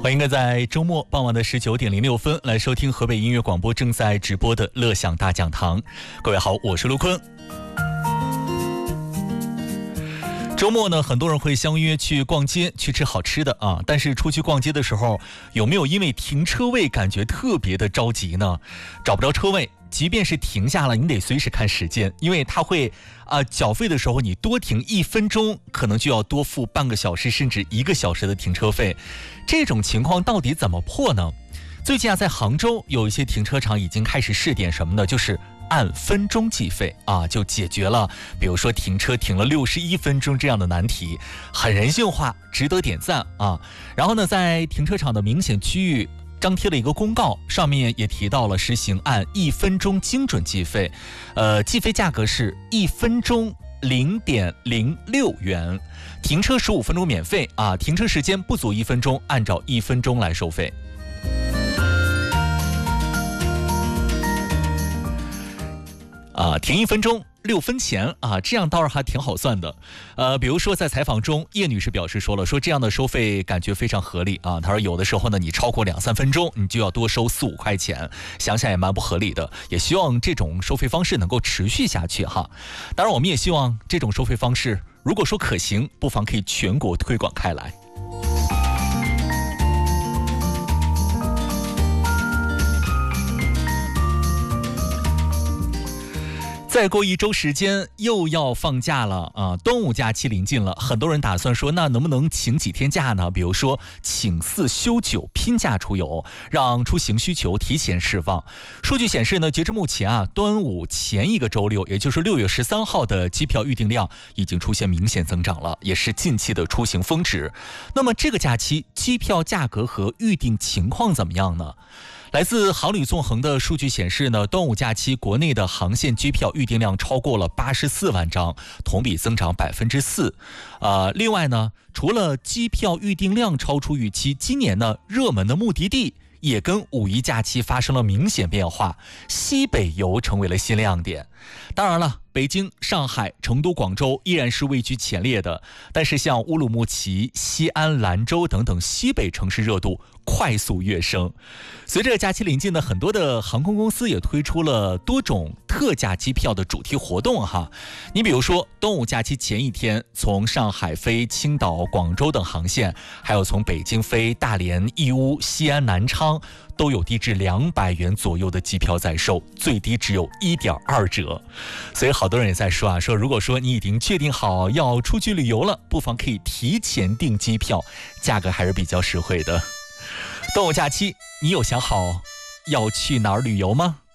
欢迎各位在周末傍晚的19:06来收听河北音乐广播正在直播的乐享大讲堂。各位好，我是陆坤。周末呢，很多人会相约去逛街，去吃好吃的啊。但是出去逛街的时候，有没有因为停车位感觉特别的着急呢？找不着车位，即便是停下了，你得随时看时间，因为它会缴费的时候，你多停1分钟，可能就要多付半个小时甚至1个小时的停车费。这种情况到底怎么破呢？最近在杭州有一些停车场已经开始试点什么呢？就是按分钟计费啊，就解决了比如说停车停了61分钟这样的难题，很人性化，值得点赞啊。然后呢，在停车场的明显区域张贴了一个公告，上面也提到了实行按1分钟精准计费，计费价格是1分钟0.06元，停车15分钟免费啊，停车时间不足1分钟，按照1分钟来收费。停1分钟6分钱啊，这样倒是还挺好算的。比如说在采访中，叶女士表示说这样的收费感觉非常合理啊。她说有的时候呢，你超过2-3分钟，你就要多收4-5块钱，想想也蛮不合理的。也希望这种收费方式能够持续下去哈。当然，我们也希望这种收费方式，如果说可行，不妨可以全国推广开来。再过1周时间又要放假了啊！端午假期临近了，很多人打算说，那能不能请几天假呢？比如说请4休9拼假出游，让出行需求提前释放。数据显示呢，截至目前端午前一个周六，也就是6月13号的机票预订量已经出现明显增长了，也是近期的出行峰值。那么这个假期机票价格和预订情况怎么样呢？来自航旅纵横的数据显示呢，端午假期国内的航线机票预订量超过了84万张，同比增长4%。另外呢，除了机票预订量超出预期，今年呢热门的目的地也跟五一假期发生了明显变化，西北游成为了新亮点。当然了，北京、上海、成都、广州依然是位居前列的，但是像乌鲁木齐、西安、兰州等等西北城市热度快速跃升。随着假期临近呢，很多的航空公司也推出了多种特价机票的主题活动哈。你比如说端午假期前一天，从上海飞青岛、广州等航线，还有从北京飞大连、义乌、西安、南昌，都有低至200元左右的机票在售，最低只有1.2折。所以好多人也在说如果说你已经确定好要出去旅游了，不妨可以提前订机票，价格还是比较实惠的。端午假期你有想好要去哪儿旅游吗？